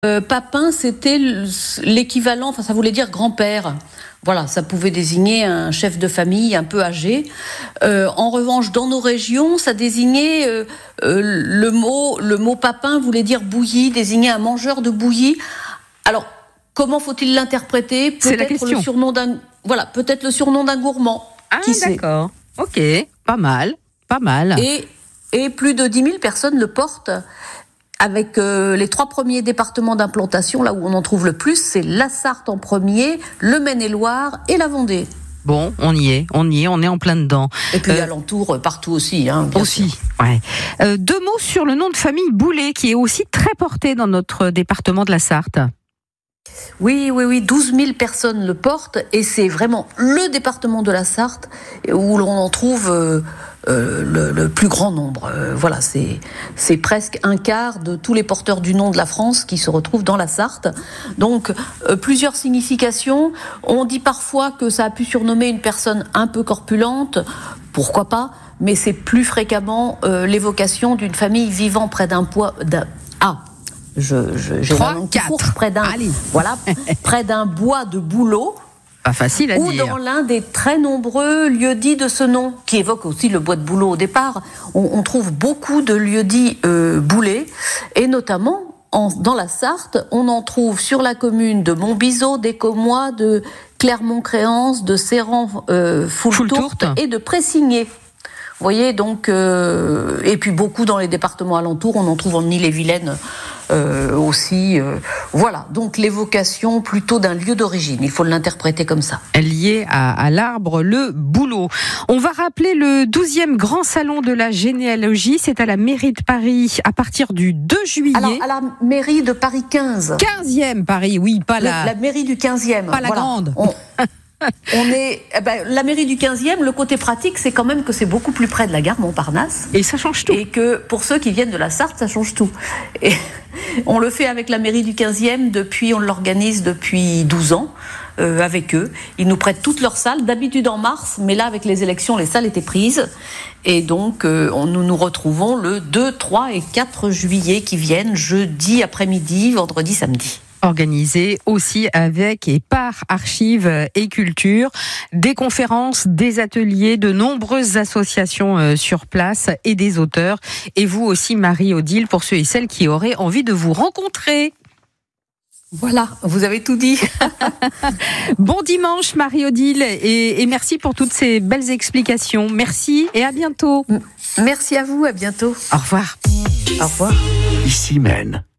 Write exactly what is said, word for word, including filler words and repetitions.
Euh, papin, c'était l'équivalent, enfin ça voulait dire grand-père. Voilà, ça pouvait désigner un chef de famille un peu âgé. Euh, en revanche, dans nos régions, ça désignait euh, euh, le mot, le mot papin voulait dire bouilli, désignait un mangeur de bouilli. Alors, comment faut-il l'interpréter ? Peut-être C'est la question. le surnom d'un, voilà, peut-être le surnom d'un gourmand. Ah, qui sait ? d'accord. Ok, pas mal, pas mal. Et, et plus de dix mille personnes le portent. Avec euh, les trois premiers départements d'implantation, là où on en trouve le plus, c'est la Sarthe en premier, le Maine-et-Loire et la Vendée. Bon, on y est, on y est, on est en plein dedans. Et puis Euh, alentour, partout aussi. Hein, bien aussi, sûr. ouais. Euh, deux mots sur le nom de famille Boulet, qui est aussi très porté dans notre département de la Sarthe. Oui, oui, oui, douze mille personnes le portent et c'est vraiment le département de la Sarthe où l'on en trouve euh, euh, le, le plus grand nombre. Euh, voilà, c'est, c'est presque un quart de tous les porteurs du nom de la France qui se retrouvent dans la Sarthe. Donc, euh, plusieurs significations. On dit parfois que ça a pu surnommer une personne un peu corpulente, pourquoi pas, mais c'est plus fréquemment euh, l'évocation d'une famille vivant près d'un poids... D'un, ah Je, je, j'ai trois, la langue qui quatre. fourche, près d'un, Allez. voilà, près d'un bois de bouleau, Pas facile à ou dire. dans l'un des très nombreux lieux-dits de ce nom, qui évoque aussi le bois de bouleau au départ. On, on trouve beaucoup de lieux-dits euh, boulés, et notamment en, dans la Sarthe, on en trouve sur la commune de Montbiseau, d'Écomois, de Clermont-Créance, de Serran, euh, Foultourte et de Pressigné. Vous voyez, donc, euh, et puis beaucoup dans les départements alentours, on en trouve en Ille-et-Vilaine euh, aussi. Euh, voilà, donc l'évocation plutôt d'un lieu d'origine, il faut l'interpréter comme ça. Lié à, à l'arbre, le bouleau. On va rappeler le douzième grand salon de la généalogie, c'est à la mairie de Paris à partir du deux juillet. Alors, à la mairie de Paris quinze. quinzième Paris, oui, pas Le, la... la mairie du quinzième. Pas la voilà. grande. On, on est, eh ben, la mairie du quinzième, le côté pratique, c'est quand même que c'est beaucoup plus près de la gare Montparnasse. Et ça change tout. Et que pour ceux qui viennent de la Sarthe, ça change tout. Et on le fait avec la mairie du quinzième depuis, on l'organise depuis douze ans euh, avec eux. Ils nous prêtent toutes leurs salles, d'habitude en mars, mais là avec les élections, les salles étaient prises. Et donc euh, on, nous nous retrouvons le deux, trois et quatre juillet qui viennent, jeudi après-midi, vendredi, samedi. Organisé aussi avec et par Archives et Culture, des conférences, des ateliers, de nombreuses associations euh, sur place et des auteurs. Et vous aussi, Marie-Odile, pour ceux et celles qui auraient envie de vous rencontrer. Voilà, vous avez tout dit. Bon dimanche, Marie-Odile, et, et merci pour toutes ces belles explications. Merci et à bientôt. Merci à vous, à bientôt. Au revoir. Au revoir. Ici Maine.